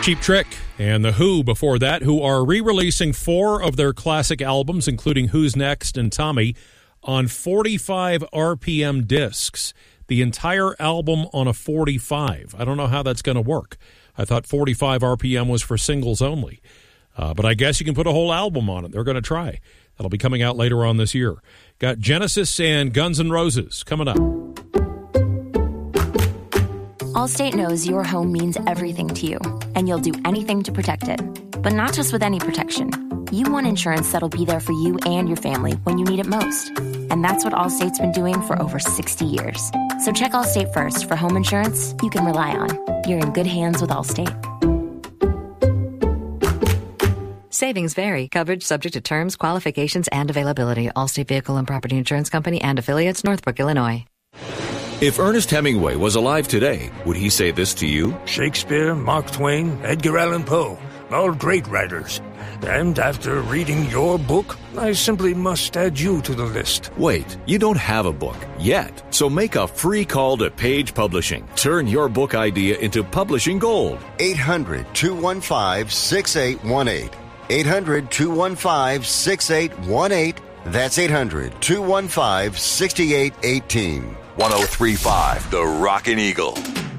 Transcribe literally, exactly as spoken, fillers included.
Cheap Trick and The Who before that, who are re-releasing four of their classic albums, including Who's Next and Tommy, on forty-five R P M discs. The entire album on a forty-five. I don't know how that's going to work. I thought forty-five R P M was for singles only. Uh, but I guess you can put a whole album on it. They're going to try. That'll be coming out later on this year. Got Genesis and Guns N' Roses coming up. Allstate knows your home means everything to you, and you'll do anything to protect it. But not just with any protection. You want insurance that'll be there for you and your family when you need it most. And that's what Allstate's been doing for over sixty years. So check Allstate first for home insurance you can rely on. You're in good hands with Allstate. Savings vary. Coverage subject to terms, qualifications, and availability. Allstate Vehicle and Property Insurance Company and affiliates, Northbrook, Illinois. If Ernest Hemingway was alive today, would he say this to you? Shakespeare, Mark Twain, Edgar Allan Poe, all great writers. And after reading your book, I simply must add you to the list. Wait, you don't have a book yet. So make a free call to Page Publishing. Turn your book idea into publishing gold. eight hundred, two one five, six eight one eight. eight hundred, two one five, six eight one eight. That's eight hundred, two one five, six eight one eight. one oh three point five The Rockin' Eagle.